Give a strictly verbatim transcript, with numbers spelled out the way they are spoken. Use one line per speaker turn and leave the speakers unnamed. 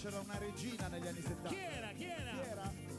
c'era una regina negli anni settanta.
Chi era? Chi era?
Chi era?